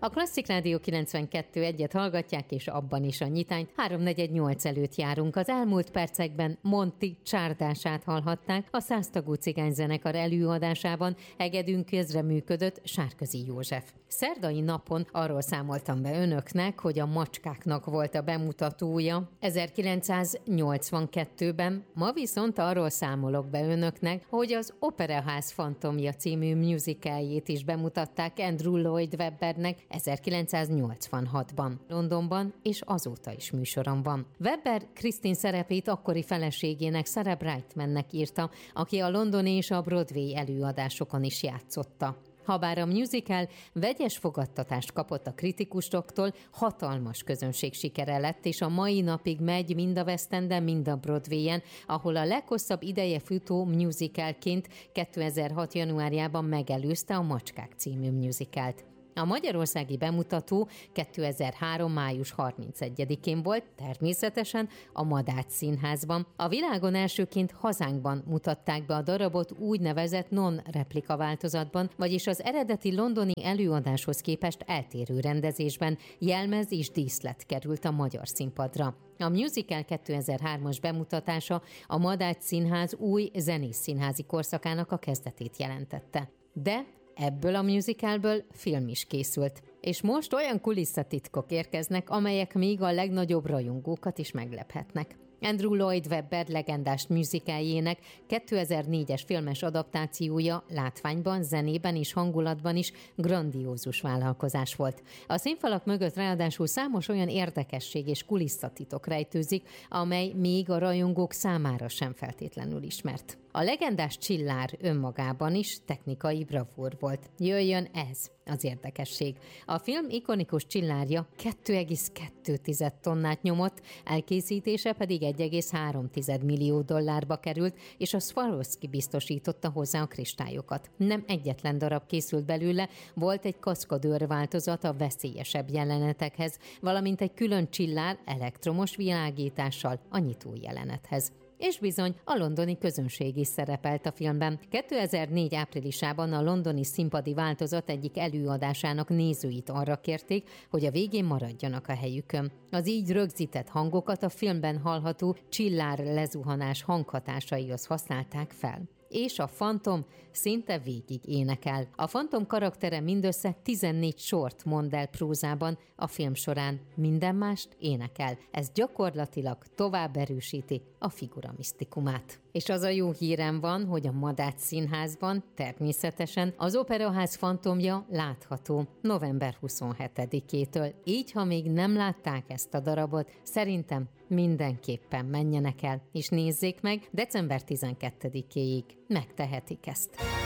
A Klasszik Rádió 92.1-et hallgatják, és abban is a nyitányt. 3:48 előtt járunk. Az elmúlt percekben Monti csárdását hallhatták a 100 tagú cigányzenekar előadásában. Hegedűn közreműködött Sárközi József. Szerdai napon arról számoltam be önöknek, hogy a Macskáknak volt a bemutatója 1982-ben, ma viszont arról számolok be önöknek, hogy az Operaház Fantomja című musicaljét is bemutatták Andrew Lloyd Webbernek 1986-ban, Londonban, és azóta is műsoron van. Webber Christine szerepét akkori feleségének, Sarah Brightmannek írta, aki a londoni és a Broadway előadásokon is játszotta. Habár a musical vegyes fogadtatást kapott a kritikusoktól, hatalmas közönség sikere lett, és a mai napig megy mind a West Enden, mind a Broadwayen, ahol a leghosszabb ideje futó musicalként 2006. januárjában megelőzte a Macskák című musicalt. A magyarországi bemutató 2003. május 31-én volt, természetesen a Madách Színházban. A világon elsőként hazánkban mutatták be a darabot úgynevezett non-replika változatban, vagyis az eredeti londoni előadáshoz képest eltérő rendezésben, jelmez és díszlet került a magyar színpadra. A musical 2003-as bemutatása a Madách Színház új zenészszínházi korszakának a kezdetét jelentette. De ebből a musicalből film is készült. És most olyan kulisszatitkok érkeznek, amelyek még a legnagyobb rajongókat is meglephetnek. Andrew Lloyd Webber legendás musicaljének 2004-es filmes adaptációja látványban, zenében és hangulatban is grandiózus vállalkozás volt. A színfalak mögött ráadásul számos olyan érdekesség és kulisszatitok rejtőzik, amely még a rajongók számára sem feltétlenül ismert. A legendás csillár önmagában is technikai bravúr volt. Jöjjön ez az érdekesség. A film ikonikus csillárja 2,2 tonnát nyomott, elkészítése pedig 1,3 millió dollárba került, és a Swarovski biztosította hozzá a kristályokat. Nem egyetlen darab készült belőle, volt egy kaszkadőr változat a veszélyesebb jelenetekhez, valamint egy külön csillár elektromos világítással a nyitó jelenethez. És bizony, a londoni közönség is szerepelt a filmben. 2004 áprilisában a londoni színpadi változat egyik előadásának nézőit arra kérték, hogy a végén maradjanak a helyükön. Az így rögzített hangokat a filmben hallható csillár lezuhanás hanghatásaihoz használták fel. És a Fantom szinte végig énekel. A Fantom karaktere mindössze 14 sort mond el prózában a film során, minden mást énekel. Ez gyakorlatilag tovább erősíti a figura misztikumát. És az a jó hírem van, hogy a Madách Színházban természetesen az Operaház Fantomja látható november 27-től. Így, ha még nem látták ezt a darabot, szerintem mindenképpen menjenek el, és nézzék meg, december 12-éig megtehetik ezt.